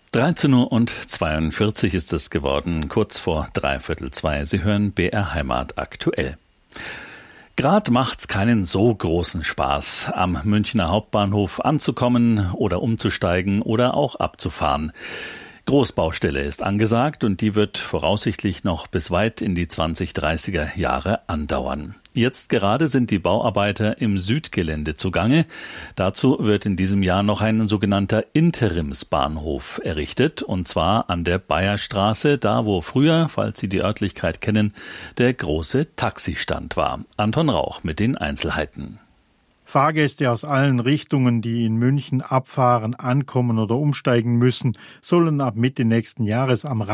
13:42 ist es geworden, kurz vor 13:45. Sie hören BR Heimat aktuell. Grad macht's keinen so großen Spaß, am Münchner Hauptbahnhof anzukommen oder umzusteigen oder auch abzufahren. Großbaustelle ist angesagt und die wird voraussichtlich noch bis weit in die 2030er Jahre andauern. Jetzt gerade sind die Bauarbeiter im Südgelände zugange. Dazu wird in diesem Jahr noch ein sogenannter Interimsbahnhof errichtet, und zwar an der Bayerstraße, da wo früher, falls Sie die Örtlichkeit kennen, der große Taxistand war. Anton Rauch mit den Einzelheiten. Fahrgäste aus allen Richtungen, die in München abfahren, ankommen oder umsteigen müssen, sollen ab Mitte nächsten Jahres am